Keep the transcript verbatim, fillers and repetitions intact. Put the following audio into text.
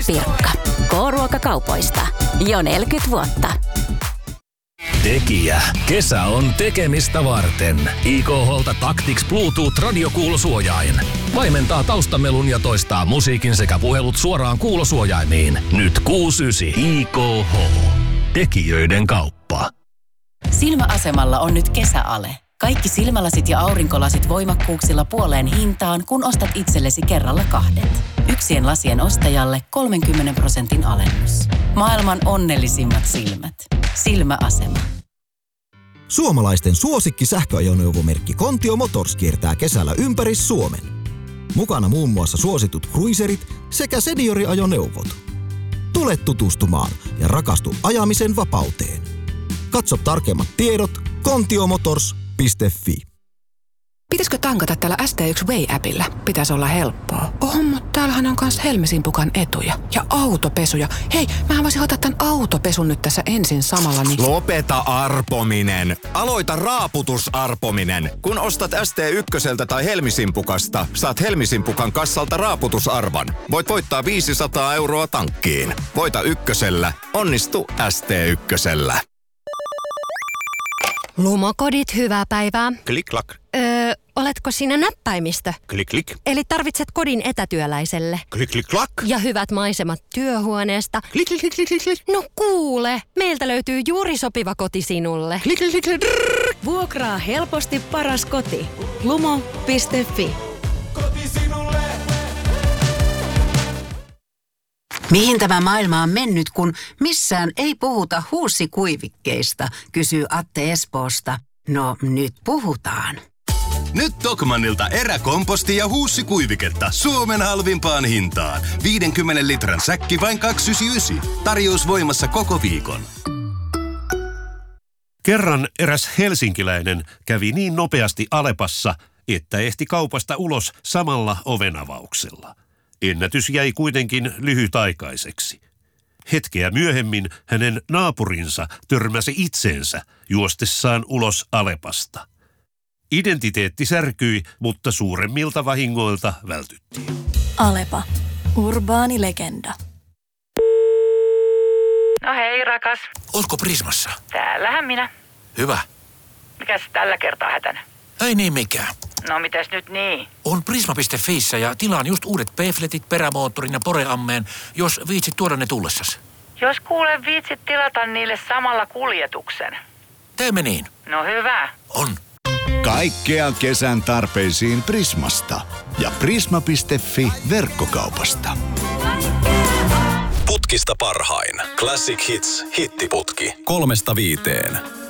Pirkka. K-ruokakaupoista. Jo neljäkymmentä vuotta. Tekijä. Kesä on tekemistä varten. I K H:lta Tactics Bluetooth radiokuulosuojain. Vaimentaa taustamelun ja toistaa musiikin sekä puhelut suoraan kuulosuojaimiin. Nyt kuusi yhdeksän. I K H. Tekijöiden kauppa. Silmäasemalla on nyt kesäale. Kaikki silmälasit ja aurinkolasit voimakkuuksilla puoleen hintaan, kun ostat itsellesi kerralla kahdet. Yksien lasien ostajalle kolmenkymmenen prosentin alennus. Maailman onnellisimmat silmät. Silmäasema. Suomalaisten suosikki sähköajoneuvomerkki Kontio Motors kiertää kesällä ympäri Suomen. Mukana muun muassa suositut cruiserit sekä senioriajoneuvot. Tule tutustumaan ja rakastu ajamisen vapauteen. Katso tarkemmat tiedot kontiomotors piste fi. Pitäisikö tankata tällä S T yksi Way-appillä? Pitäisi olla helppoa. Oh, mutta täällähän on myös Helmisimpukan etuja. Ja autopesuja. Hei, mähän voisin ottaa tämän autopesun nyt tässä ensin samalla, niin... Lopeta arpominen. Aloita raaputusarpominen. Kun ostat S T yksi tai Helmisimpukasta, saat Helmisimpukan kassalta raaputusarvan. Voit voittaa viisisataa euroa tankkiin. Voita ykkösellä. Onnistu S T yksi. Lumokodit, hyvää päivää. Klik-klak. Öö, oletko sinä näppäimistö? Klik-klik. Eli tarvitset kodin etätyöläiselle. Klik-klik-klak. Ja hyvät maisemat työhuoneesta. Klik-klik-klik-klik. No kuule, meiltä löytyy juuri sopiva koti sinulle. Klik-klik-klik. Vuokraa helposti paras koti. lumo piste fi. Koti sinulle. Mihin tämä maailma on mennyt, kun missään ei puhuta huussikuivikkeista, kysyy Atte Espoosta. No nyt puhutaan. Nyt Tokmannilta eräkomposti ja huussikuiviketta Suomen halvimpaan hintaan. viidenkymmenen litran säkki vain kaksi pilkku yhdeksänkymmentäyhdeksän. Tarjous voimassa koko viikon. Kerran eräs helsinkiläinen kävi niin nopeasti Alepassa, että ehti kaupasta ulos samalla ovenavauksella. Ennätys jäi kuitenkin lyhytaikaiseksi. Hetkeä myöhemmin hänen naapurinsa törmäsi itseensä juostessaan ulos Alepasta. Identiteetti särkyi, mutta suuremmilta vahingoilta vältyttiin. Alepa. Urbaani legenda. No hei rakas. Ootko Prismassa? Täällähän minä. Hyvä. Mikäs tällä kertaa hätänä? Ei niin mikään. No mitäs nyt niin? On Prisma piste fiissä ja tilaan just uudet P-fletit, perämoottorin ja poreammeen, jos viitsit tuoda ne tullessas. Jos kuule viitsit tilata niille samalla kuljetuksen. Teemme niin. No hyvä. On. Kaikkea kesän tarpeisiin Prismasta ja prisma piste fi verkkokaupasta. Putkista parhain. Classic Hits, hittiputki. Kolmesta viiteen.